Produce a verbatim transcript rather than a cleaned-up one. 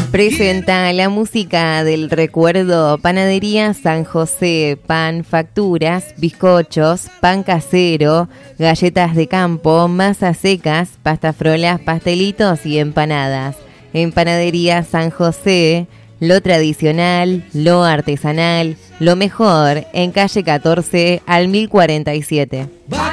Presenta la música del recuerdo. Panadería San José, pan, facturas, bizcochos, pan casero, galletas de campo, masas secas, pastas frolas, pastelitos y empanadas. En Panadería San José, lo tradicional, lo artesanal, lo mejor, en calle catorce al mil cuarenta y siete.